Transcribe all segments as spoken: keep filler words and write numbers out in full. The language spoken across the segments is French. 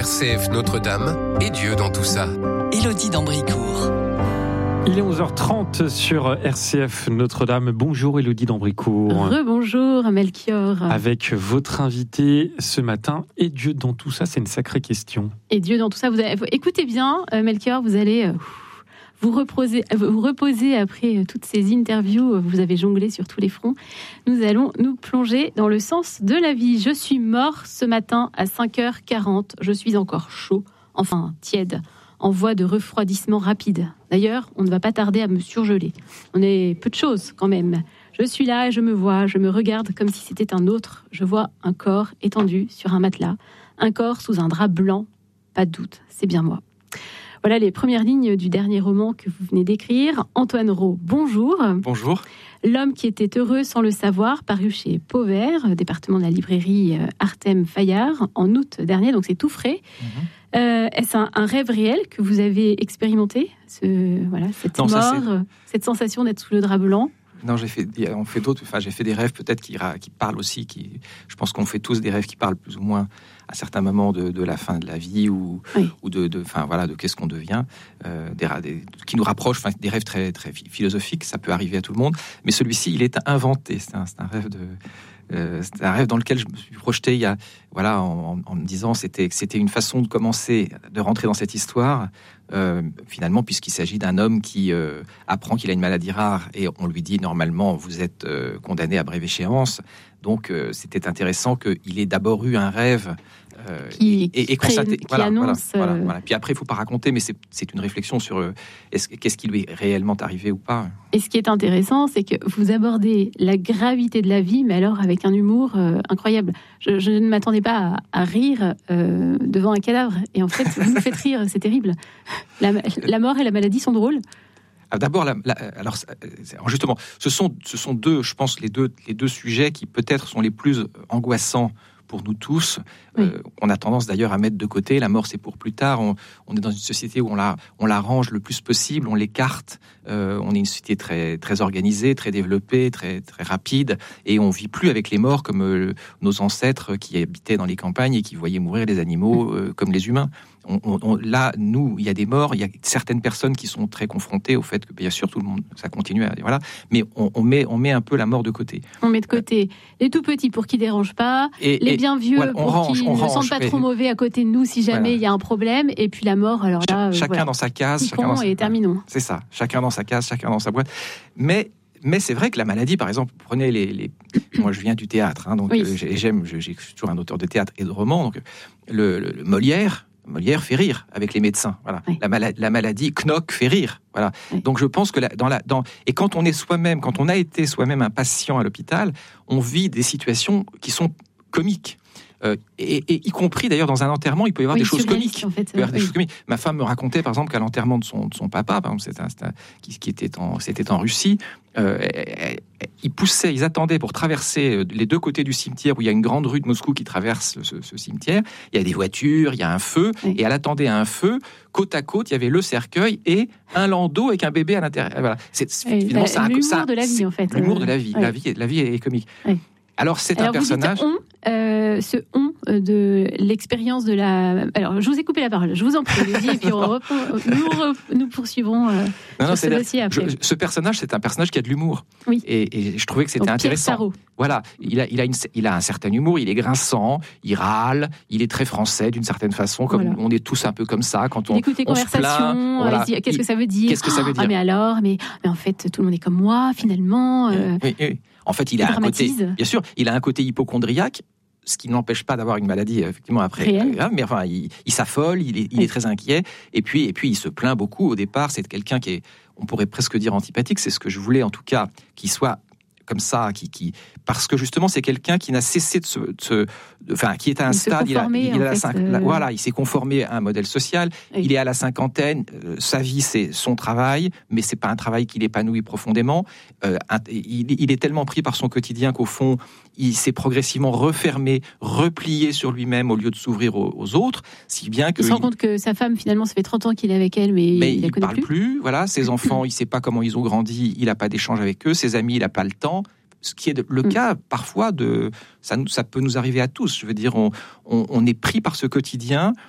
R C F Notre-Dame et Dieu dans tout ça. Élodie d'Ambricourt. Il est onze heures trente sur R C F Notre-Dame. Bonjour Élodie d'Ambricourt. Rebonjour Melchior. Avec votre invité ce matin, et Dieu dans tout ça, c'est une sacrée question. Et Dieu dans tout ça, vous avez... écoutez bien Melchior, vous allez vous reposer, vous reposer après toutes ces interviews, vous avez jonglé sur tous les fronts. Nous allons nous plonger dans le sens de la vie. Je suis mort ce matin à cinq heures quarante, je suis encore chaud, enfin tiède, en voie de refroidissement rapide. D'ailleurs, on ne va pas tarder à me surgeler. On est peu de choses quand même. Je suis là et je me vois, je me regarde comme si c'était un autre. Je vois un corps étendu sur un matelas, un corps sous un drap blanc. Pas de doute, c'est bien moi. Voilà les premières lignes du dernier roman que vous venez d'écrire. Antoine Rau, bonjour. Bonjour. L'homme qui était heureux sans le savoir, paru chez Pauvert, département de la librairie Artem Fayard, en août dernier, donc c'est tout frais. Mmh. Euh, est-ce un, un rêve réel que vous avez expérimenté, ce, voilà, cette non, mort, ça, cette sensation d'être sous le drap blanc? Non, j'ai fait, on fait d'autres. Enfin, j'ai fait des rêves peut-être qui, qui parlent aussi. Qui, je pense qu'on fait tous des rêves qui parlent plus ou moins à certains moments de, de la fin de la vie ou, oui. ou de, de, enfin voilà, de qu'est-ce qu'on devient, euh, des, des, qui nous rapprochent. Enfin, des rêves très, très philosophiques. Ça peut arriver à tout le monde. Mais celui-ci, il est inventé. C'est un, c'est un rêve de. Euh, c'était un rêve dans lequel je me suis projeté il y a, voilà, en, en me disant c'était c'était une façon de commencer, de rentrer dans cette histoire. Euh, finalement, puisqu'il s'agit d'un homme qui euh, apprend qu'il a une maladie rare et on lui dit normalement vous êtes euh, condamné à brève échéance. Donc euh, c'était intéressant qu'il ait d'abord eu un rêve euh, qui, et, et, et constaté, qui voilà, annonce. Voilà, voilà, voilà. Puis après, il ne faut pas raconter, mais c'est, c'est une réflexion sur euh, est-ce, qu'est-ce qui lui est réellement arrivé ou pas. Et ce qui est intéressant, c'est que vous abordez la gravité de la vie, mais alors avec un humour euh, incroyable. Je, je ne m'attendais pas à, à rire euh, devant un cadavre. Et en fait, vous me faites rire, c'est terrible. La, la mort et la maladie sont drôles. D'abord, la, la, alors justement, ce sont, ce sont deux, je pense, les deux, les deux sujets qui peut-être sont les plus angoissants pour nous tous. Oui. Euh, on a tendance d'ailleurs à mettre de côté. La mort, c'est pour plus tard. On, on est dans une société où on la, on la range le plus possible, on l'écarte. Euh, on est une société très, très organisée, très développée, très, très rapide, et on vit plus avec les morts comme euh, nos ancêtres qui habitaient dans les campagnes et qui voyaient mourir les animaux euh, comme les humains. On, on, on, là, nous, il y a des morts, il y a certaines personnes qui sont très confrontées au fait que, bien sûr, tout le monde, ça continue, à, voilà, mais on, on, met, on met un peu la mort de côté. On met de côté les tout petits pour qu'ils ne dérangent pas, et, les et, bien vieux voilà, pour range, qu'ils ne range, sentent pas trop mauvais à côté de nous si jamais il voilà. y a un problème, et puis la mort, alors là... Ch- chacun voilà. dans sa case, chacun dans sa... et terminons. C'est ça, chacun dans sa case, chacun dans sa boîte. Mais... Mais c'est vrai que la maladie, par exemple, prenez les... les... Moi, je viens du théâtre, hein, donc oui. euh, j'aime, je, j'ai toujours un auteur de théâtre et de roman, donc le, le, le Molière... Molière fait rire avec les médecins. Voilà. Oui. La, maladie, la maladie, Knock fait rire. Voilà. Oui. Donc je pense que la, dans la, dans, et quand on est soi-même, quand on a été soi-même un patient à l'hôpital, on vit des situations qui sont comiques. Euh, et, et y compris d'ailleurs dans un enterrement, il peut y avoir oui, des choses comiques. En fait, il peut y avoir oui. des choses comiques. Ma femme me racontait par exemple qu'à l'enterrement de son, de son papa, par exemple, c'était, un, c'était un, qui, qui était en, c'était en Russie, euh, ils poussaient, ils attendaient pour traverser les deux côtés du cimetière où il y a une grande rue de Moscou qui traverse ce, ce cimetière. Il y a des voitures, il y a un feu, oui. et elle attendait à un feu. Côte à côte, il y avait le cercueil et un landau avec un bébé à l'intérieur. Voilà. C'est, c'est, oui, finalement, bah, ça, l'humour ça, de la vie en fait. L'humour de la vie, oui. la vie, la vie est comique. Oui. Alors c'est Alors, un personnage. Vous dites on, euh, ce on de l'expérience de la. Alors je vous ai coupé la parole. Je vous en prie. Et puis on reprend, nous, re... nous poursuivons. Euh, non, non, sur ce dossier après. Je, ce personnage, c'est un personnage qui a de l'humour. Oui. Et, et je trouvais que c'était Donc, intéressant. Pierre Sarraud. Voilà, il a, il a une, il a un certain humour. Il est grinçant, il râle, il est très français d'une certaine façon. Comme voilà. On est tous un peu comme ça quand on. Il écoute les conversations. Voilà. Dit, qu'est-ce que ça veut dire Qu'est-ce que ça veut dire Ah mais alors, mais, mais en fait, tout le monde est comme moi finalement. Euh... Oui, oui. En fait, il, il a un côté, bien sûr, il a un côté hypocondriaque, ce qui n'empêche pas d'avoir une maladie effectivement après. Réel. Mais enfin, il, il s'affole, il est, il est très inquiet, et puis, et puis il se plaint beaucoup. Au départ, c'est quelqu'un qui est, on pourrait presque dire antipathique. C'est ce que je voulais en tout cas, qu'il soit comme ça, qui, qui, parce que justement, c'est quelqu'un qui n'a cessé de se, de se de, enfin, qui est à un il stade, il, a, il, a la fait, cinq, euh... la, voilà, il s'est conformé à un modèle social. Oui. Il est à la cinquantaine, euh, sa vie c'est son travail, mais c'est pas un travail qui l'épanouit profondément. Euh, il, il est tellement pris par son quotidien qu'au fond, il s'est progressivement refermé, replié sur lui-même au lieu de s'ouvrir aux, aux autres, si bien que il se rend il... compte que sa femme, finalement, ça fait trente ans qu'il est avec elle, mais, mais il ne la connaît plus. Il parle plus. Voilà, ses enfants, il sait pas comment ils ont grandi, il a pas d'échange avec eux, ses amis, il a pas le temps. Ce qui est le mmh. cas parfois de ça, ça peut nous arriver à tous. Je veux dire, on, on, on est pris par ce quotidien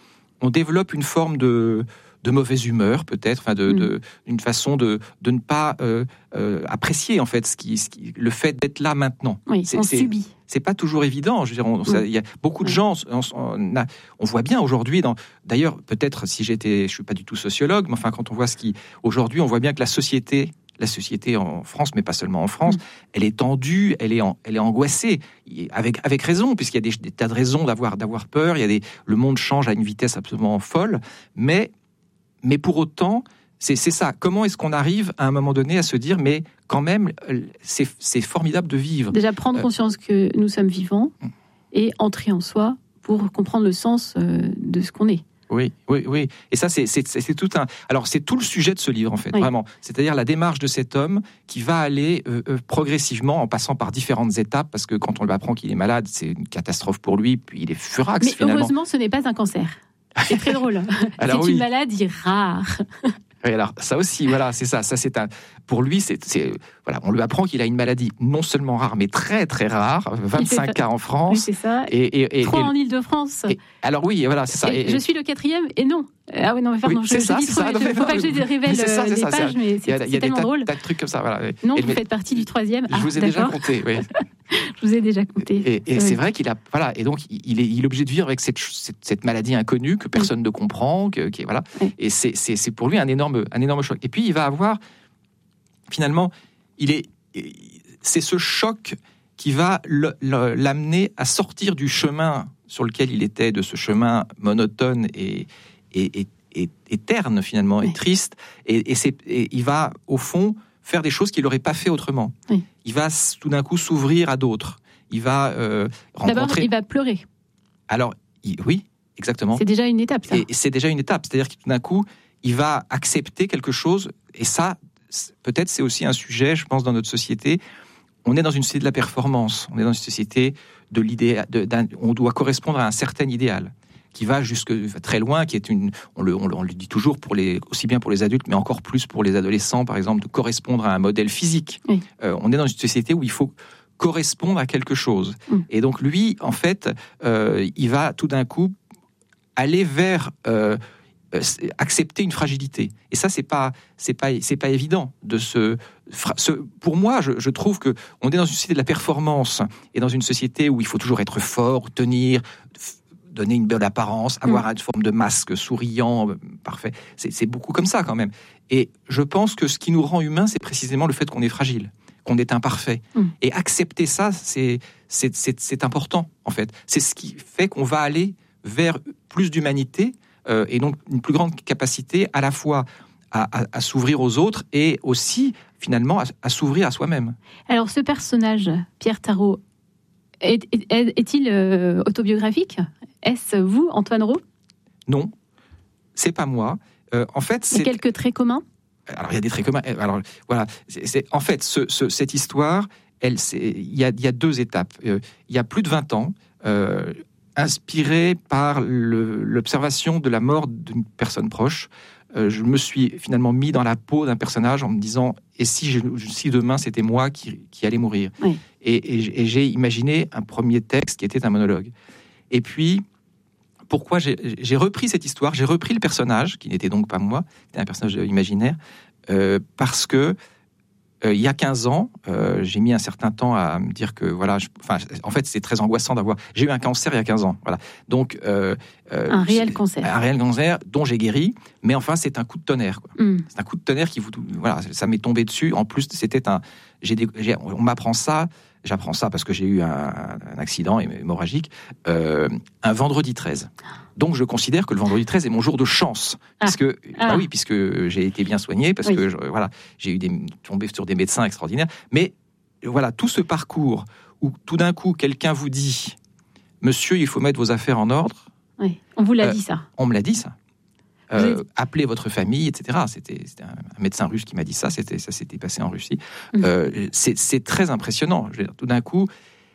on développe une forme de de mauvaise humeur peut-être, enfin de, mmh. de une façon de de ne pas euh, euh, apprécier en fait ce qui, ce qui le fait d'être là maintenant. Oui, c'est, on c'est, subit. C'est pas toujours évident. Je veux dire, on, ça, mmh. y a beaucoup de gens. On, on, a, on voit bien aujourd'hui. Dans, d'ailleurs, peut-être si j'étais, je suis pas du tout sociologue, mais enfin quand on voit ce qui aujourd'hui, on voit bien que la société. La société en France, mais pas seulement en France, mmh. elle est tendue, elle est, en, elle est angoissée, avec, avec raison, puisqu'il y a des, des tas de raisons d'avoir, d'avoir peur. Il y a des, le monde change à une vitesse absolument folle, mais Mais pour autant, c'est, c'est ça. Comment est-ce qu'on arrive à un moment donné à se dire, mais quand même, c'est, c'est formidable de vivre. Déjà prendre conscience que nous sommes vivants et entrer en soi pour comprendre le sens de ce qu'on est. Oui, oui, oui. Et ça, c'est, c'est, c'est tout un. Alors, c'est tout le sujet de ce livre, en fait, oui. vraiment. C'est-à-dire la démarche de cet homme qui va aller euh, euh, progressivement en passant par différentes étapes, parce que quand on lui apprend qu'il est malade, c'est une catastrophe pour lui, puis il est furax, mais finalement. Mais heureusement, ce n'est pas un cancer. C'est très drôle. Alors, c'est oui. une maladie rare. Oui, alors ça aussi, voilà, c'est ça. Ça, c'est un. Pour lui, c'est, c'est voilà, on lui apprend qu'il a une maladie non seulement rare, mais très très rare. vingt-cinq cas en France. Oui, c'est ça. Et, et, et trois et, en Île-de-France. Et, alors oui, voilà, c'est ça. Et, et, je suis le quatrième et non. Ah oui, non, mais pardon, oui, je, c'est je ça, dis c'est trop, ça. il ne faut pas que je révèle c'est ça, les ça, pages, c'est, mais c'est, il y a, c'est il y a tellement des drôle. tas, tas de trucs comme ça, voilà. Non, et vous mais, faites partie du troisième. Je ah, vous ai d'accord. déjà compté, oui. Je vous ai déjà compté. Et, et c'est vrai qu'il a, voilà, et donc il est, il est obligé de vivre avec cette, cette, cette maladie inconnue que personne oui. ne comprend, que, que voilà. Oui. Et c'est, c'est, c'est pour lui un énorme, un énorme choc. Et puis il va avoir, finalement, il est, c'est ce choc qui va le, le, l'amener à sortir du chemin sur lequel il était, de ce chemin monotone et, et, et, et, et terne finalement, oui. et triste. Et, et, c'est, et il va, au fond, faire des choses qu'il n'aurait pas fait autrement. Oui. Il va tout d'un coup s'ouvrir à d'autres. Il va euh, rencontrer... D'abord, il va pleurer. Alors, il... oui, exactement. C'est déjà une étape, ça. Et c'est déjà une étape. C'est-à-dire que tout d'un coup, il va accepter quelque chose. Et ça, peut-être, c'est aussi un sujet, je pense, dans notre société. On est dans une société de la performance. On est dans une société de l'idéal. De, d'un... On doit correspondre à un certain idéal qui va jusque très loin, qui est une, on le, on le, on le dit toujours pour les, aussi bien pour les adultes, mais encore plus pour les adolescents, par exemple, de correspondre à un modèle physique. Oui. Euh, on est dans une société où il faut correspondre à quelque chose. Mm. Et donc lui, en fait, euh, il va tout d'un coup aller vers euh, accepter une fragilité. Et ça, c'est pas, c'est pas, c'est pas évident de se. se pour moi, je, je trouve que on est dans une société de la performance et dans une société où il faut toujours être fort, tenir. Donner une belle apparence, avoir mmh. une forme de masque souriant, parfait. C'est, c'est beaucoup comme ça quand même. Et je pense que ce qui nous rend humains, c'est précisément le fait qu'on est fragile, qu'on est imparfait. Mmh. Et accepter ça, c'est, c'est, c'est, c'est important en fait. C'est ce qui fait qu'on va aller vers plus d'humanité euh, et donc une plus grande capacité à la fois à, à, à s'ouvrir aux autres et aussi finalement à, à s'ouvrir à soi-même. Alors ce personnage, Pierre Tarot, est, est, est-il euh, autobiographique ? Est-ce vous, Antoine Roux ? Non, c'est pas moi. Euh, en fait, c'est... Il y a quelques traits communs ? Alors, il y a des traits communs. Alors, voilà. C'est, c'est, en fait, ce, ce, cette histoire, elle, c'est, il, y a, il y a deux étapes. Euh, il y a plus de vingt ans, euh, inspiré par le, l'observation de la mort d'une personne proche, euh, je me suis finalement mis dans la peau d'un personnage en me disant « Et si, je, si demain, c'était moi qui, qui allais mourir ?» oui. et, et, et j'ai imaginé un premier texte qui était un monologue. Et puis... Pourquoi j'ai, j'ai repris cette histoire, j'ai repris le personnage, qui n'était donc pas moi, c'était un personnage imaginaire, euh, parce que euh, il y a quinze ans, euh, j'ai mis un certain temps à me dire que, voilà, je, enfin, en fait, c'est très angoissant d'avoir... J'ai eu un cancer il y a quinze ans, voilà. Donc... Euh, euh, un réel cancer. Un réel cancer dont j'ai guéri, mais enfin, c'est un coup de tonnerre, quoi. Mm. C'est un coup de tonnerre qui vous... Voilà, ça m'est tombé dessus. En plus, c'était un... J'ai des, j'ai, on m'apprend ça... J'apprends ça parce que j'ai eu un, un accident hémorragique, euh, un vendredi treize. Donc, je considère que le vendredi treize est mon jour de chance. Ah. Puisque, ah. bah oui, puisque j'ai été bien soigné, parce oui. que je, voilà, j'ai eu des, tombé sur des médecins extraordinaires. Mais voilà, tout ce parcours où tout d'un coup, quelqu'un vous dit « Monsieur, il faut mettre vos affaires en ordre. » Oui, on vous l'a euh, dit ça. On me l'a dit ça. Euh, appelez votre famille, et cetera. C'était, c'était un, un médecin russe qui m'a dit ça. C'était, ça s'était passé en Russie. Mmh. Euh, c'est, c'est très impressionnant. Je veux dire, tout d'un coup.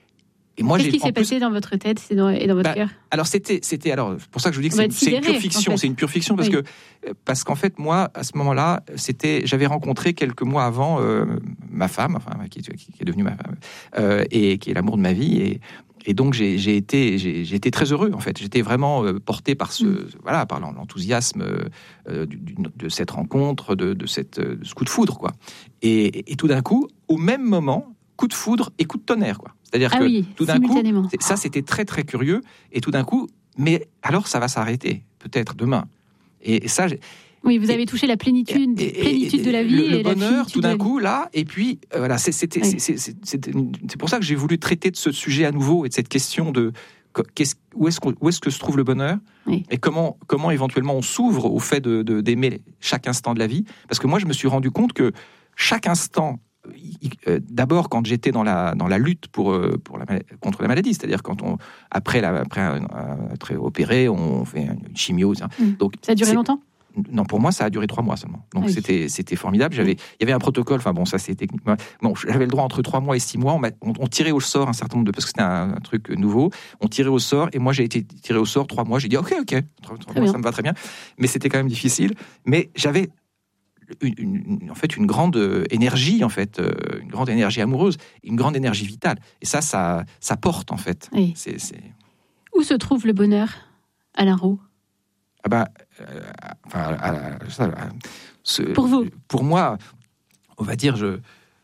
Et moi, Qu'est-ce j'ai, qui s'est plus... passé dans votre tête et dans, et dans votre bah, cœur ? Alors c'était, c'était alors pour ça que je vous dis que c'est, c'est une pure fiction. En fait. C'est une pure fiction parce oui. que parce qu'en fait moi à ce moment-là, c'était, j'avais rencontré quelques mois avant euh, ma femme, enfin qui, qui est devenue ma femme euh, et qui est l'amour de ma vie et et donc j'ai, j'ai été, j'ai, j'ai été très heureux en fait. J'étais vraiment euh, porté par ce, mmh. voilà, par l'enthousiasme euh, du, du, de cette rencontre, de, de, cette, de ce coup de foudre, quoi. Et, et, et tout d'un coup, au même moment, coup de foudre et coup de tonnerre, quoi. C'est-à-dire ah que oui, tout d'un coup, ça c'était très très curieux. Et tout d'un coup, mais alors ça va s'arrêter peut-être demain. Et, et ça. J'ai, Oui, vous avez touché la plénitude, et, et, plénitude de la vie. Le, le et bonheur, la tout d'un coup, là, et puis, euh, voilà, c'est, c'était, oui. c'est, c'est, c'est, c'est pour ça que j'ai voulu traiter de ce sujet à nouveau et de cette question de qu'est-ce, où, est-ce où est-ce que se trouve le bonheur oui. et comment, comment éventuellement on s'ouvre au fait de, de, d'aimer chaque instant de la vie. Parce que moi, je me suis rendu compte que chaque instant, euh, d'abord quand j'étais dans la, dans la lutte pour, euh, pour la, contre la maladie, c'est-à-dire quand on, après, la, après euh, être opéré, on fait une chimio. Mmh. Donc, ça a duré c'est, longtemps ? Non, pour moi, ça a duré trois mois seulement. Donc, oui. c'était, c'était formidable. J'avais, il y avait un protocole. Enfin bon, ça c'est techniquement. Bon, j'avais le droit entre trois mois et six mois. On, on, on tirait au sort un certain nombre de, parce que c'était un, un truc nouveau. On tirait au sort et moi j'ai été tiré au sort trois mois. J'ai dit ok, ok, trois, trois mois, ça me va très bien. Mais c'était quand même difficile. Mais j'avais une, une, en fait une grande énergie, en fait, une grande énergie amoureuse, une grande énergie vitale. Et ça, ça, ça porte en fait. Oui. C'est, c'est... Où se trouve le bonheur, Alain Roux ? Ah bah, euh, enfin, à, à, à, à, ce, pour vous, pour moi, on va dire, je,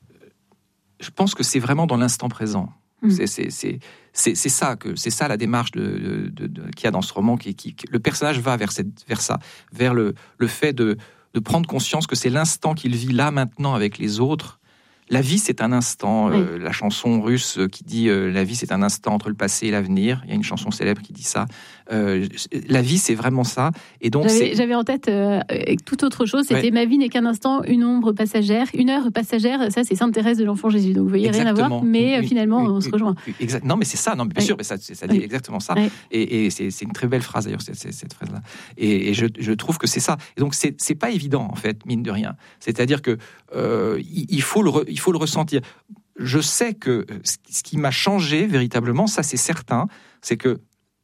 je pense que c'est vraiment dans l'instant présent. Mmh. C'est, c'est, c'est, c'est, c'est ça que c'est ça la démarche de, de, de, de, qu'il y a dans ce roman. Qui, qui, le personnage va vers cette, vers ça, vers le, le fait de, de prendre conscience que c'est l'instant qu'il vit là maintenant avec les autres. La vie, c'est un instant. Oui. Euh, la chanson russe qui dit euh, la vie, c'est un instant entre le passé et l'avenir. Il y a une chanson célèbre qui dit ça. Euh, la vie, c'est vraiment ça. Et donc, j'avais, c'est... j'avais en tête euh, toute autre chose. C'était ouais. Ma vie n'est qu'un instant, une ombre passagère, une heure passagère. Ça, c'est Sainte Thérèse de l'Enfant Jésus. Donc, vous voyez, exactement. Rien à voir. Mais oui, finalement, oui, on oui, se rejoint. Exact. Non, mais c'est ça. Non, mais bien oui. sûr, mais ça, ça dit oui. exactement ça. Oui. Et, et c'est, c'est une très belle phrase d'ailleurs, cette, cette phrase-là. Et, et je, je trouve que c'est ça. Et donc, c'est, c'est pas évident en fait, mine de rien. C'est-à-dire que euh, il faut le, re, il faut le ressentir. Je sais que ce qui m'a changé véritablement, ça c'est certain, c'est que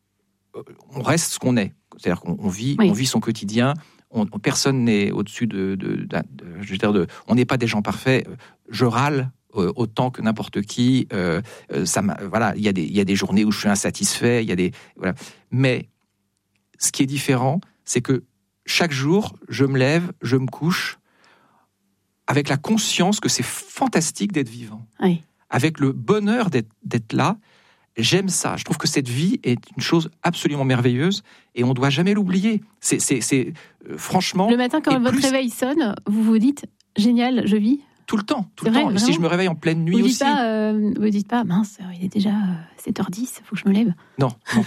on reste ce qu'on est. C'est-à-dire qu'on on vit, oui. on vit son quotidien. On, personne n'est au-dessus de, de, de, de, je veux dire, de. On n'est pas des gens parfaits. Je râle euh, autant que n'importe qui. Euh, ça, voilà, il y a des, il y a des journées où je suis insatisfait. Il y a des, voilà. Mais ce qui est différent, c'est que chaque jour, je me lève, je me couche avec la conscience que c'est fantastique d'être vivant, oui. avec le bonheur d'être, d'être là. J'aime ça. Je trouve que cette vie est une chose absolument merveilleuse et on ne doit jamais l'oublier. C'est, c'est, c'est euh, franchement. Le matin, quand votre plus... réveil sonne, vous vous dites génial, je vis. Tout le temps, tout c'est le vrai, temps. Vraiment Et si je me réveille en pleine nuit vous aussi. Pas, euh, vous dites pas, mince, il est déjà sept heures dix, il faut que je me lève. Non, non.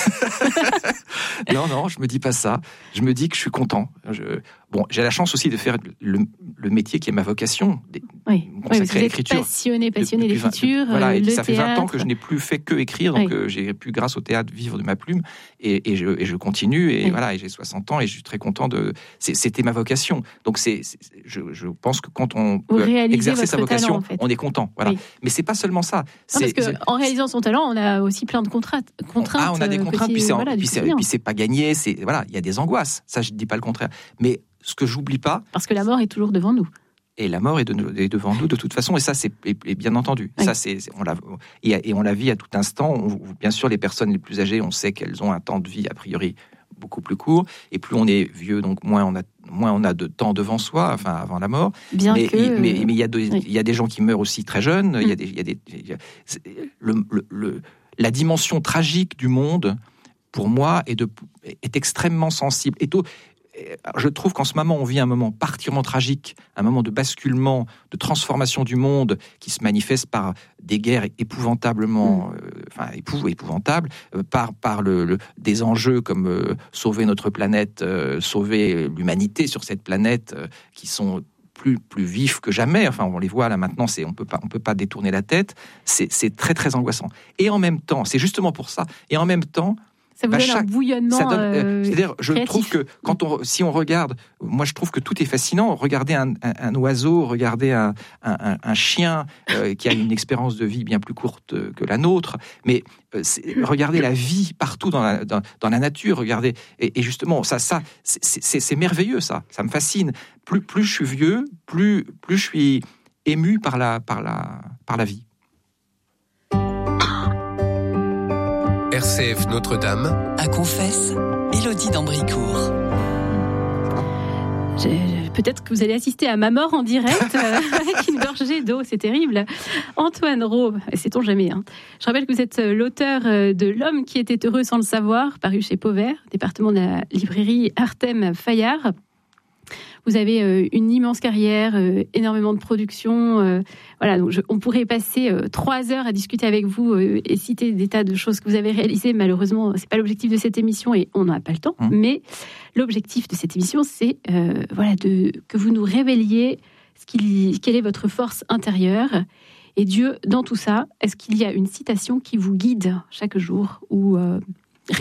non, non, je me dis pas ça. Je me dis que je suis content. Je... Bon, j'ai la chance aussi de faire le, le métier qui est ma vocation. Oui, consacré oui, vous à êtes l'écriture. passionné, passionné depuis d'écriture. vingt, voilà, et le ça fait théâtre. vingt ans que je n'ai plus fait que écrire, donc oui. euh, j'ai pu, grâce au théâtre, vivre de ma plume. Et, et, je, et je continue, et oui. voilà, et j'ai soixante ans, et je suis très content de. C'est, c'était ma vocation. Donc, c'est, c'est, je, je pense que quand on Vous peut exercer sa vocation, talent, en fait. on est content. Voilà. Oui. Mais c'est pas seulement ça. Non, c'est, parce qu'en réalisant son talent, on a aussi plein de contraintes. contraintes ah, on a des contraintes, puis c'est, voilà, puis, c'est, puis c'est pas gagné. C'est, voilà, il y a des angoisses. Ça, je ne dis pas le contraire. Mais ce que j'oublie pas. Parce que la mort est toujours devant nous. Et la mort est, de, est devant nous de toute façon, et ça c'est et, et bien entendu. Oui. Ça c'est, c'est on la et, et on la vit à tout instant. On, bien sûr, les personnes les plus âgées, on sait qu'elles ont un temps de vie a priori beaucoup plus court, et plus on est vieux, donc moins on a moins on a de temps devant soi, enfin avant la mort. Bien mais, que... mais mais il y a de, oui. il y a des gens qui meurent aussi très jeunes. Mm. Il y a des il y a des il y a, le, le, le la dimension tragique du monde pour moi est de est extrêmement sensible. Et tout, je trouve qu'en ce moment, on vit un moment particulièrement tragique, un moment de basculement, de transformation du monde qui se manifeste par des guerres épouvantablement, mmh. euh, enfin épou- épouvantables, euh, par par le, le des enjeux comme euh, sauver notre planète, euh, sauver l'humanité sur cette planète, euh, qui sont plus plus vifs que jamais. Enfin, on les voit là maintenant. C'est on peut pas on peut pas détourner la tête. C'est c'est très très angoissant. Et en même temps, c'est justement pour ça. Et en même temps. Ça vous bah, donne chaque, un bouillonnement. Ça donne, euh, c'est-à-dire, je créatif. trouve que quand on, si on regarde, moi je trouve que tout est fascinant. Regardez un, un, un oiseau, regardez un, un, un chien euh, qui a une expérience de vie bien plus courte que la nôtre. Mais euh, regardez la vie partout dans la, dans, dans la nature. Regardez, et, et justement, ça, ça, c'est, c'est, c'est merveilleux. Ça, ça me fascine. Plus, plus je suis vieux, plus, plus je suis ému par la, par la, par la vie. R C F Notre-Dame. À Confesse, Élodie d'Ambricourt. Je, peut-être que vous allez assister à ma mort en direct euh, avec une gorgée d'eau, c'est terrible. Antoine Rau, sait-on jamais. Hein. Je rappelle que vous êtes l'auteur de L'homme qui était heureux sans le savoir, paru chez Pauvert, département de la librairie Artem Fayard. Vous avez euh, une immense carrière, euh, énormément de production. Euh, voilà, donc je, on pourrait passer euh, trois heures à discuter avec vous euh, et citer des tas de choses que vous avez réalisées. Malheureusement, c'est pas l'objectif de cette émission et on n'a pas le temps. Mmh. Mais l'objectif de cette émission, c'est euh, voilà, de, que vous nous révéliez ce qu'il, quelle est votre force intérieure. Et Dieu, dans tout ça, est-ce qu'il y a une citation qui vous guide chaque jour ou euh, régulièrement ?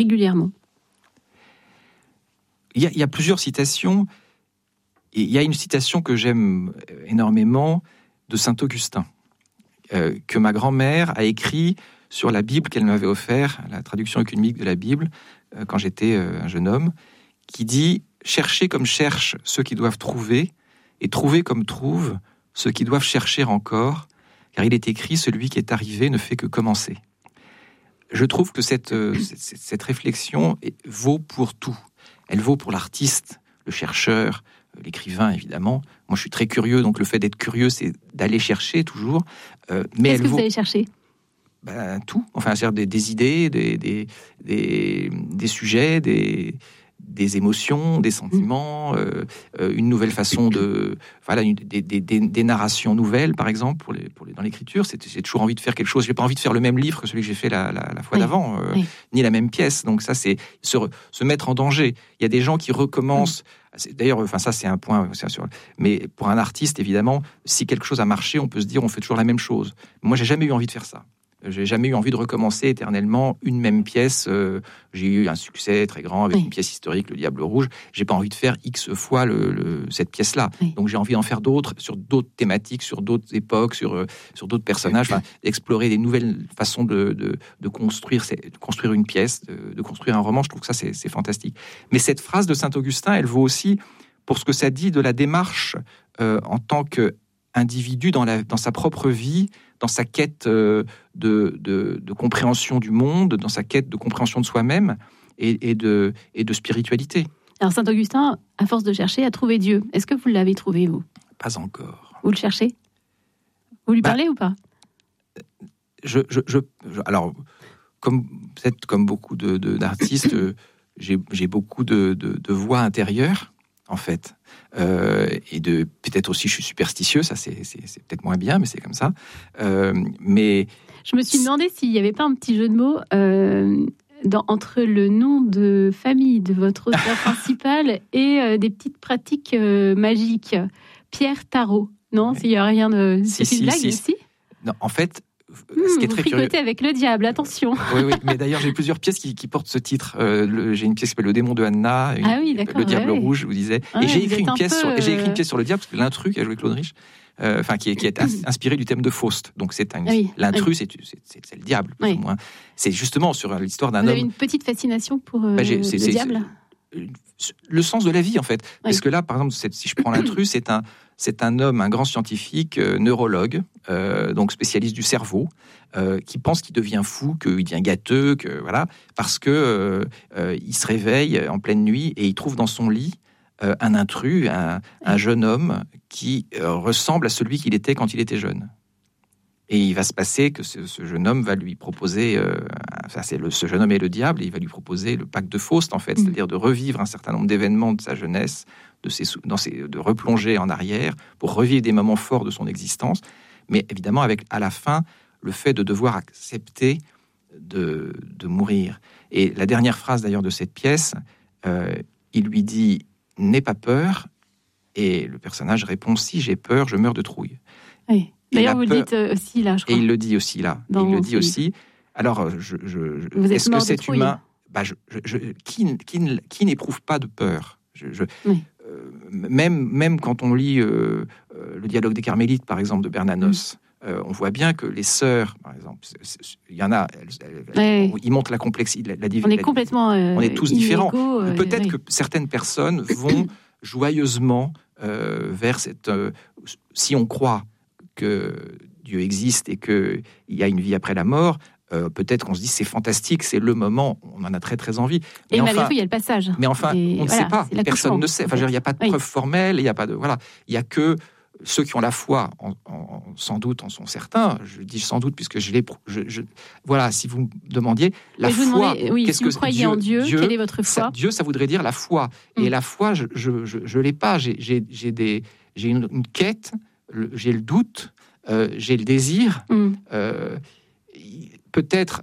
Il y a, il y a plusieurs citations. Il y a une citation que j'aime énormément de saint Augustin, euh, que ma grand-mère a écrit sur la Bible qu'elle m'avait offert, la traduction œcuménique de la Bible, euh, quand j'étais euh, un jeune homme, qui dit « Cherchez comme cherchent ceux qui doivent trouver, et trouvez comme trouvent ceux qui doivent chercher encore, car il est écrit, celui qui est arrivé ne fait que commencer. » Je trouve que cette, euh, cette, cette réflexion vaut pour tout. Elle vaut pour l'artiste, le chercheur, l'écrivain, évidemment. Moi, je suis très curieux, donc le fait d'être curieux, c'est d'aller chercher toujours. Euh, mais Qu'est-ce que vaut... vous allez chercher ? Ben, tout. Enfin, c'est-à-dire des, des idées, des, des, des, des sujets, des, des émotions, des sentiments, mmh. euh, une nouvelle façon de... Voilà, une, des, des, des, des narrations nouvelles, par exemple, pour les, pour les, dans l'écriture. C'est, j'ai toujours envie de faire quelque chose. J'ai pas envie de faire le même livre que celui que j'ai fait la, la, la fois oui. d'avant, euh, oui. ni la même pièce. Donc ça, c'est se, se mettre en danger. Il y a des gens qui recommencent... Mmh. D'ailleurs, enfin ça c'est un point, c'est sûr. Mais pour un artiste, évidemment, si quelque chose a marché, on peut se dire on fait toujours la même chose. Moi, j'ai jamais eu envie de faire ça. J'ai jamais eu envie de recommencer éternellement une même pièce. Euh, j'ai eu un succès très grand avec oui. une pièce historique, Le Diable Rouge. J'ai pas envie de faire X fois le, le, cette pièce-là. Oui. Donc j'ai envie d'en faire d'autres sur d'autres thématiques, sur d'autres époques, sur euh, sur d'autres personnages. Enfin, explorer des nouvelles façons de de, de construire, de construire une pièce, de, de construire un roman. Je trouve que ça c'est, c'est fantastique. Mais cette phrase de saint Augustin, elle vaut aussi pour ce que ça dit de la démarche euh, en tant qu'individu dans la dans sa propre vie, dans sa quête euh, de, de, de compréhension du monde, dans sa quête de compréhension de soi-même et, et, de, et de spiritualité. Alors Saint Augustin, à force de chercher, a trouvé Dieu. Est-ce que vous l'avez trouvé, vous ? Pas encore. Vous le cherchez ? Vous lui bah, parlez ou pas ? je, je, je, je, Alors, comme, peut-être comme beaucoup de, de, d'artistes, j'ai, j'ai beaucoup de, de, de voix intérieures, en fait. Euh, et de peut-être aussi je suis superstitieux, ça c'est, c'est, c'est peut-être moins bien, mais c'est comme ça. Euh, mais je me suis demandé s'il n'y avait pas un petit jeu de mots euh, dans, entre le nom de famille de votre auteur principal et euh, des petites pratiques euh, magiques. Pierre Tarot, non, s'il n'y a rien de, si, c'est une si, blague si. aussi. Non, en fait. Mmh, ce qui est vous très fricotez curieux. Avec le diable, attention. Oui, oui, mais d'ailleurs j'ai plusieurs pièces qui, qui portent ce titre. Euh, le, j'ai une pièce qui s'appelle Le démon de Anna, une, ah oui, Le Diable ouais. rouge, je vous disais. Ouais, et j'ai écrit une pièce peu... sur, j'ai écrit une pièce sur le diable parce que l'intrus qui a joué Claude Rich, euh, enfin qui est, qui est inspiré du thème de Faust. Donc c'est un, oui, l'intrus, oui. c'est, c'est, c'est, c'est le diable plus oui. ou moins. C'est justement sur l'histoire d'un vous homme. Vous avez une petite fascination pour euh, bah, c'est, le c'est, diable. C'est, le sens de la vie en fait, oui. parce que là, par exemple, si je prends l'intrus, c'est un C'est un homme, un grand scientifique, euh, neurologue, euh, donc spécialiste du cerveau, euh, qui pense qu'il devient fou, qu'il devient gâteux, que voilà, parce que euh, euh, il se réveille en pleine nuit et il trouve dans son lit euh, un intrus, un, un jeune homme qui euh, ressemble à celui qu'il était quand il était jeune. Et il va se passer que ce, ce jeune homme va lui proposer, euh, enfin c'est le, ce jeune homme est le diable, et il va lui proposer le pacte de Faust en fait, mmh. c'est-à-dire de revivre un certain nombre d'événements de sa jeunesse, de, ses, dans ses, de replonger en arrière pour revivre des moments forts de son existence, mais évidemment avec à la fin le fait de devoir accepter de, de mourir. Et la dernière phrase d'ailleurs de cette pièce, euh, il lui dit « N'aie pas peur », et le personnage répond « Si j'ai peur, je meurs de trouille ». Oui. D'ailleurs, vous le dites aussi là, je crois. Et il le dit aussi là. Et il le dit aussi. Alors, je, je, je, vous est-ce êtes que c'est humain ? Bah, je, je, je, qui, qui, qui n'éprouve pas de peur ? je, je, oui. euh, même, même quand on lit euh, euh, le dialogue des Carmélites, par exemple, de Bernanos, mmh. euh, on voit bien que les sœurs, par exemple, il y en a, elles, elles, oui. ils montrent la complexité, la, la divinité. On est complètement, euh, on est tous différents. Euh, Peut-être oui. que certaines personnes vont joyeusement euh, vers cette. Euh, si on croit que Dieu existe et qu'il y a une vie après la mort, euh, peut-être qu'on se dit c'est fantastique, c'est le moment, on en a très très envie. Mais et enfin, malgré tout, il y a le passage. Mais enfin, et on ne voilà, sait pas, personne ne sait. Enfin, il n'y a pas de oui. preuve formelle, il n'y a pas de voilà, il y a que ceux qui ont la foi, en, en, sans doute, en sont certains. Je dis sans doute puisque je l'ai. Je, je, voilà, si vous me demandiez la foi. Demandez, oui, qu'est-ce si que vous croyez Dieu, en Dieu, Dieu, quelle est votre foi? ça, Dieu, ça voudrait dire la foi. Mm. Et la foi, je je, je, je l'ai pas. J'ai, j'ai, j'ai des, j'ai une, une quête. Le, j'ai le doute. Euh, j'ai le désir. Mm. Euh, peut-être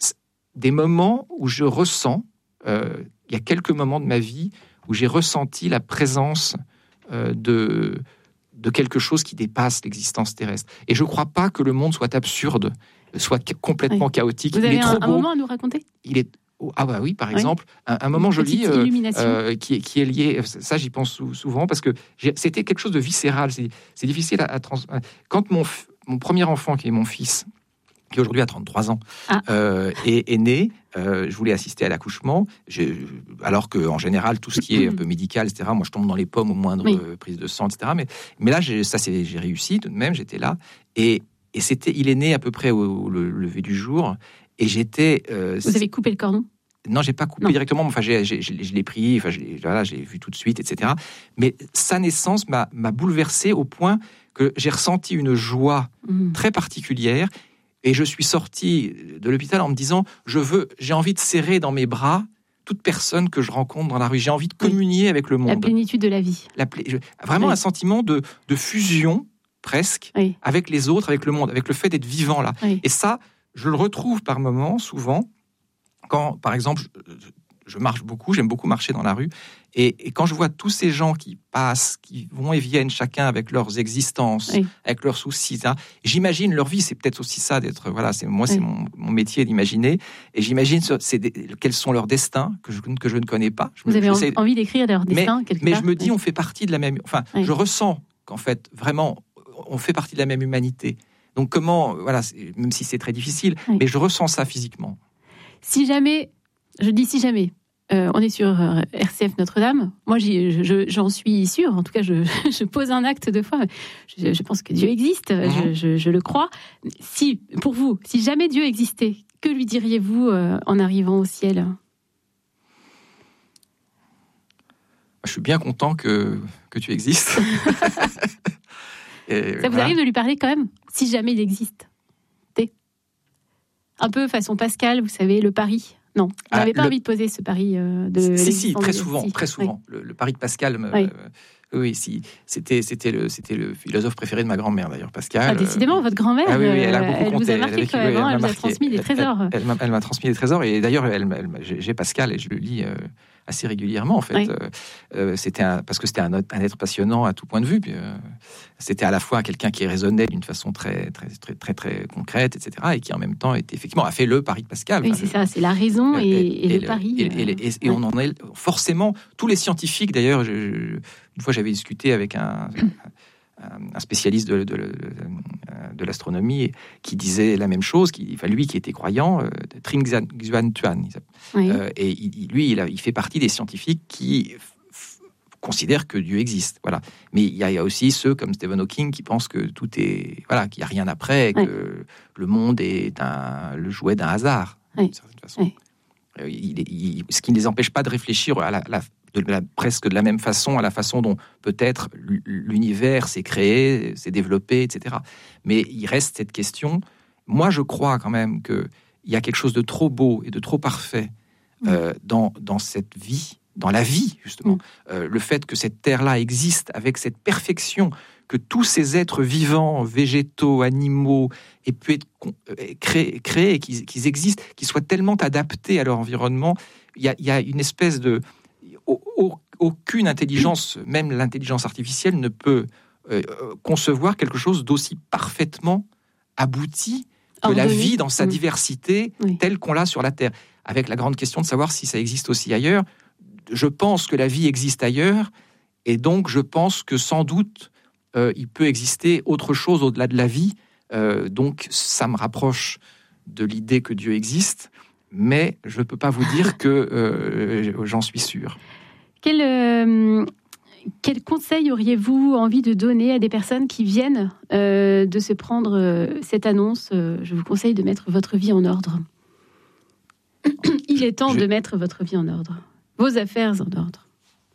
des moments où je ressens. Euh, il y a quelques moments de ma vie où j'ai ressenti la présence euh, de de quelque chose qui dépasse l'existence terrestre. Et je ne crois pas que le monde soit absurde, soit complètement oui. chaotique. Vous avez il est un, trop un beau. moment à nous raconter ? Il est ah bah oui, par exemple, oui. un, un moment joli euh, euh, qui, est, qui est lié. Ça, j'y pense souvent parce que c'était quelque chose de viscéral. C'est, c'est difficile à, à trans. Quand mon mon premier enfant, qui est mon fils, qui aujourd'hui a trente-trois ans, ah. euh, est, est né. Euh, je voulais assister à l'accouchement, je, alors qu'en général, tout ce qui est un peu médical, et cetera, moi, je tombe dans les pommes au moindre oui. euh, prise de sang, et cetera. Mais, mais là, j'ai, ça, c'est, j'ai réussi tout de même, j'étais là. Et, et c'était, il est né à peu près au, au lever du jour. Et j'étais... Euh, Vous avez coupé le cordon ? Non, j'ai pas coupé non. directement. Enfin, j'ai, j'ai, j'ai, je l'ai pris, enfin, j'ai, voilà, j'ai vu tout de suite, et cetera. Mais sa naissance m'a, m'a bouleversé au point que j'ai ressenti une joie mmh. très particulière. Et je suis sorti de l'hôpital en me disant, je veux, j'ai envie de serrer dans mes bras toute personne que je rencontre dans la rue. J'ai envie de communier oui. avec le monde. La plénitude de la vie. La pl... Vraiment oui. un sentiment de, de fusion, presque, oui. avec les autres, avec le monde, avec le fait d'être vivant là. Oui. Et ça, je le retrouve par moments, souvent, quand, par exemple, je, je marche beaucoup, j'aime beaucoup marcher dans la rue, et, et quand je vois tous ces gens qui passent, qui vont et viennent chacun avec leurs existences, oui. avec leurs soucis, hein, j'imagine leur vie, c'est peut-être aussi ça d'être, voilà, c'est moi, oui. c'est mon, mon métier d'imaginer, et j'imagine c'est des, quels sont leurs destins que je, que je ne connais pas. Je, Vous avez je envie d'écrire leurs destins quelque mais part. Mais je me dis, oui. on fait partie de la même, enfin, oui. je ressens qu'en fait, vraiment, on fait partie de la même humanité. Donc comment, voilà, même si c'est très difficile, oui. mais je ressens ça physiquement. Si jamais, je dis si jamais. Euh, on est sur euh, R C F Notre-Dame. Moi, j'y, je, j'en suis sûre. En tout cas, je, je pose un acte de foi. Je, je pense que Dieu existe. Mmh. Je, je, je le crois. Si, pour vous, si jamais Dieu existait, que lui diriez-vous euh, en arrivant au ciel ? Je suis bien content que, que tu existes. Et ça vous voilà. arrive de lui parler quand même, si jamais il existe ? Un peu façon Pascal, vous savez, le pari. Non, vous ah, n'avez pas le... envie de poser ce pari euh, de... Si, si, très souvent, si. très souvent. Oui. Le, le pari de Pascal, me, oui, euh, oui si, c'était, c'était, le, c'était le philosophe préféré de ma grand-mère, d'ailleurs, Pascal. Ah, décidément, euh, votre grand-mère, ah, oui, oui, elle, a beaucoup elle compté, vous a marqué elle quand même, hein, elle vous a transmis des trésors. Elle, elle, elle, m'a, elle m'a transmis des trésors, et d'ailleurs, elle, elle, j'ai, j'ai Pascal, et je le lis... Euh, assez régulièrement en fait. Oui. Euh, euh, c'était un, parce que c'était un, un être passionnant à tout point de vue. Puis, euh, c'était à la fois quelqu'un qui raisonnait d'une façon très très très très très concrète, et cetera, et qui en même temps était, effectivement a fait le pari de Pascal. Oui, enfin, c'est le, ça, c'est la raison et, et, et le, le pari. Et, et, et, et, et on en est forcément tous les scientifiques. D'ailleurs, je, je, une fois j'avais discuté avec un un spécialiste de, de, de, de l'astronomie qui disait la même chose, qui, enfin, lui qui était croyant, euh, Trinh Xuan Tuan, oui. euh, et il, lui il, a, il fait partie des scientifiques qui f- considèrent que Dieu existe. Voilà. Mais il y, a, il y a aussi ceux comme Stephen Hawking qui pensent que tout est, voilà, qu'il n'y a rien après, oui. que le monde est un, le jouet d'un hasard, oui. d'une certaine façon. Oui. Euh, il, il, ce qui ne les empêche pas de réfléchir à la, la De la, presque de la même façon, à la façon dont peut-être l'univers s'est créé, s'est développé, et cetera. Mais il reste cette question. Moi, je crois quand même qu'il y a quelque chose de trop beau et de trop parfait euh, mmh. dans, dans cette vie, dans la vie, justement. Mmh. Euh, le fait que cette terre-là existe avec cette perfection, que tous ces êtres vivants, végétaux, animaux, aient pu être créés, créés qu'ils, qu'ils existent, qu'ils soient tellement adaptés à leur environnement. Il y a, il y a une espèce de... Aucune intelligence, même l'intelligence artificielle, ne peut euh, concevoir quelque chose d'aussi parfaitement abouti que la vie dans sa diversité oui. telle qu'on l'a sur la Terre. Avec la grande question de savoir si ça existe aussi ailleurs. Je pense que la vie existe ailleurs, et donc je pense que sans doute euh, il peut exister autre chose au-delà de la vie. Euh, donc ça me rapproche de l'idée que Dieu existe. Mais je ne peux pas vous dire que euh, j'en suis sûr. Quelle, euh, quel conseil auriez-vous envie de donner à des personnes qui viennent euh, de se prendre euh, cette annonce euh, je vous conseille de mettre votre vie en ordre. Il est temps je... de mettre votre vie en ordre, vos affaires en ordre.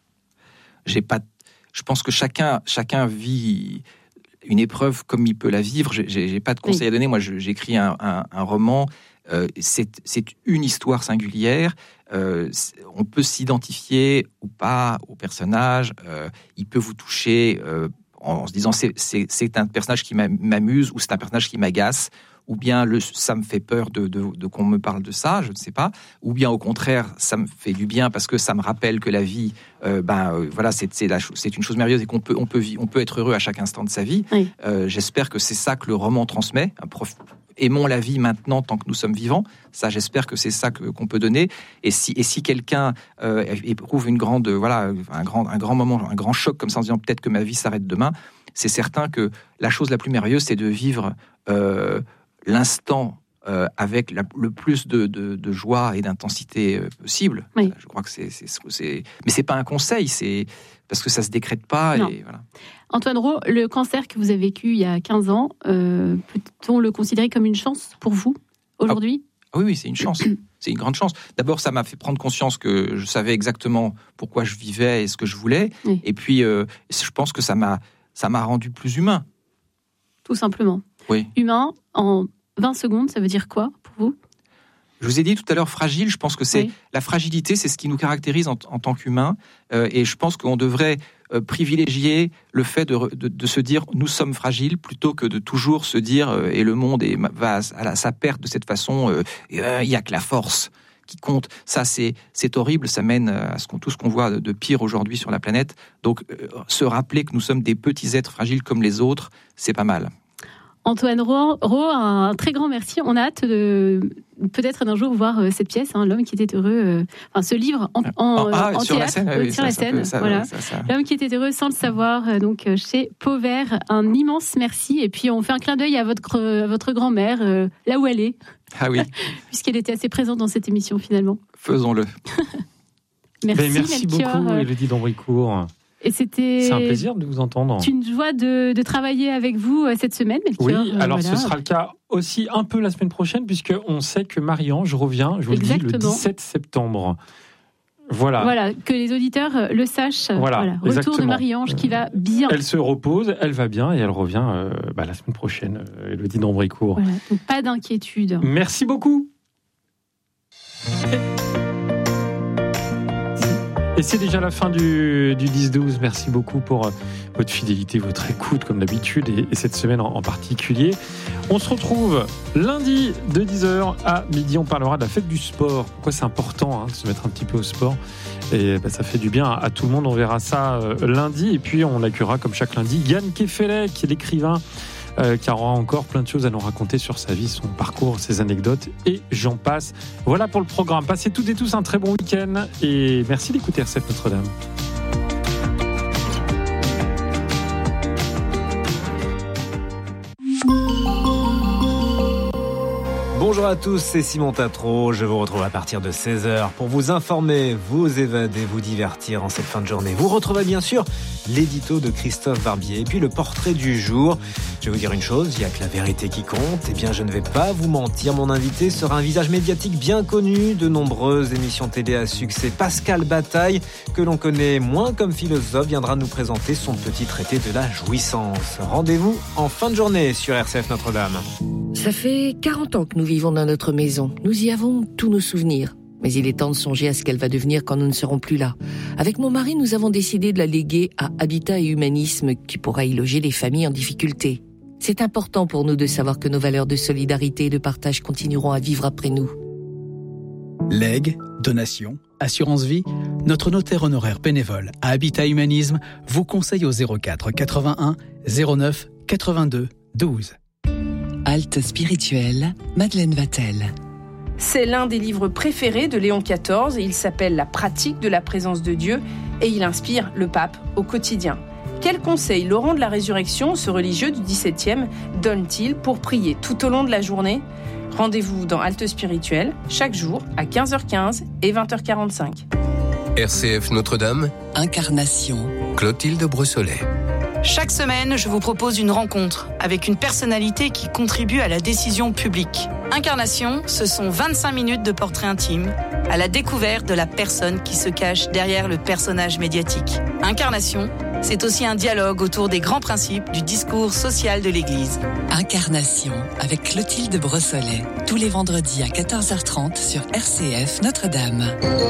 J'ai pas, je pense que chacun, chacun vit une épreuve comme il peut la vivre. J'ai, j'ai pas de conseil oui. à donner. Moi, je, j'écris un, un, un roman. Euh, c'est, c'est une histoire singulière. Euh, on peut s'identifier ou pas au personnage. Euh, il peut vous toucher euh, en se disant c'est, c'est, c'est un personnage qui m'amuse ou c'est un personnage qui m'agace. Ou bien le, ça me fait peur de, de, de qu'on me parle de ça, je ne sais pas. Ou bien au contraire, ça me fait du bien parce que ça me rappelle que la vie, euh, ben euh, voilà, c'est, c'est, la, c'est une chose merveilleuse et qu'on peut, on peut, on peut être heureux à chaque instant de sa vie. Oui. Euh, j'espère que c'est ça que le roman transmet. Un prof... Aimons la vie maintenant tant que nous sommes vivants. Ça, j'espère que c'est ça que, qu'on peut donner. Et si, et si quelqu'un euh, éprouve une grande, voilà, un grand, un grand moment, un grand choc comme ça en disant peut-être que ma vie s'arrête demain, c'est certain que la chose la plus merveilleuse, c'est de vivre euh, l'instant euh, avec la, le plus de, de, de joie et d'intensité euh, possible. Oui. Je crois que c'est, c'est, c'est... Mais c'est pas un conseil, c'est parce que ça se décrète pas. Et voilà. Antoine Rau, le cancer que vous avez vécu il y a quinze ans, euh, peut-on le considérer comme une chance pour vous aujourd'hui ? ah, Oui, oui, c'est une chance. C'est une grande chance. D'abord, ça m'a fait prendre conscience que je savais exactement pourquoi je vivais et ce que je voulais. Oui. Et puis, euh, je pense que ça m'a, ça m'a rendu plus humain. Tout simplement. Oui. Humain, en vingt secondes, ça veut dire quoi pour vous ? Je vous ai dit tout à l'heure fragile, je pense que c'est oui. la fragilité, c'est ce qui nous caractérise en, en tant qu'humains. Euh, et je pense qu'on devrait euh, privilégier le fait de, de, de se dire nous sommes fragiles plutôt que de toujours se dire euh, et le monde est, va à, à sa perte de cette façon. Euh, il euh, n'y a que la force qui compte. Ça, c'est, c'est horrible. Ça mène à ce qu'on, tout ce qu'on voit de, de pire aujourd'hui sur la planète. Donc, euh, se rappeler que nous sommes des petits êtres fragiles comme les autres, c'est pas mal. Antoine Rau, un très grand merci. On a hâte de peut-être d'un jour voir cette pièce, hein, L'homme qui était heureux, euh, enfin ce livre en, en, ah, en sur théâtre, la scène, oui, sur ça, la ça scène, peut, ça, voilà. Ça, ça. L'homme qui était heureux sans le savoir, donc chez Pauvert. Un immense merci. Et puis on fait un clin d'œil à votre à votre grand-mère, euh, là où elle est. Ah oui. Puisqu'elle était assez présente dans cette émission finalement. Faisons-le. Merci, ben, merci beaucoup, Élodie d'Ambricourt. Et c'était c'est un plaisir de vous entendre. C'est une joie de, de travailler avec vous cette semaine, Melchior. Oui, alors euh, voilà. Ce sera le cas aussi un peu la semaine prochaine, puisqu'on sait que Marie-Ange revient, je vous Exactement. le dis, le dix-sept septembre. Voilà. Voilà, que les auditeurs le sachent. Voilà, voilà. Retour exactement. de Marie-Ange qui va bien. Elle se repose, elle va bien et elle revient euh, bah, la semaine prochaine, euh, Élodie d'Ambricourt. Voilà, donc pas d'inquiétude. Merci beaucoup. Et c'est déjà la fin du, du dix douze. Merci beaucoup pour euh, votre fidélité, votre écoute, comme d'habitude, et, et cette semaine en, en particulier. On se retrouve lundi de dix heures à midi. On parlera de la fête du sport. Pourquoi c'est important hein, de se mettre un petit peu au sport. Et bah, ça fait du bien à, à tout le monde. On verra ça euh, lundi. Et puis, on accueillera, comme chaque lundi, Yann Kefelec, qui est l'écrivain Euh, qui aura encore plein de choses à nous raconter sur sa vie, son parcours, ses anecdotes et j'en passe. Voilà pour le programme. Passez toutes et tous un très bon week-end et merci d'écouter R C F Notre-Dame. Bonjour à tous, c'est Simon Tatro. Je vous retrouve à partir de seize heures pour vous informer, vous évader, vous divertir en cette fin de journée. Vous retrouvez bien sûr l'édito de Christophe Barbier et puis le portrait du jour. Je vais vous dire une chose, il n'y a que la vérité qui compte. Eh bien, je ne vais pas vous mentir, mon invité sera un visage médiatique bien connu de nombreuses émissions télé à succès. Pascal Bataille, que l'on connaît moins comme philosophe, viendra nous présenter son petit traité de la jouissance. Rendez-vous en fin de journée sur R C F Notre-Dame. Ça fait quarante ans que nous vivons dans notre maison. Nous y avons tous nos souvenirs. Mais il est temps de songer à ce qu'elle va devenir quand nous ne serons plus là. Avec mon mari, nous avons décidé de la léguer à Habitat et Humanisme, qui pourra y loger les familles en difficulté. C'est important pour nous de savoir que nos valeurs de solidarité et de partage continueront à vivre après nous. Legs, donations, assurance vie, notre notaire honoraire bénévole à Habitat Humanisme vous conseille au zéro quatre quatre-vingt-un zéro neuf quatre-vingt-deux douze. Halte spirituelle, Madeleine Vatel. C'est l'un des livres préférés de Léon quatorze. Il s'appelle « La pratique de la présence de Dieu » et il inspire le pape au quotidien. Quels conseils Laurent de la Résurrection, ce religieux du dix-septième, donne-t-il pour prier tout au long de la journée ? Rendez-vous dans Halte spirituelle, chaque jour à quinze heures quinze et vingt heures quarante-cinq. R C F Notre-Dame, Incarnation. Clotilde Brossolet. Chaque semaine, je vous propose une rencontre avec une personnalité qui contribue à la décision publique. Incarnation, ce sont vingt-cinq minutes de portrait intime à la découverte de la personne qui se cache derrière le personnage médiatique. Incarnation, c'est aussi un dialogue autour des grands principes du discours social de l'Église. Incarnation avec Clotilde Brossolet. Tous les vendredis à quatorze heures trente sur R C F Notre-Dame.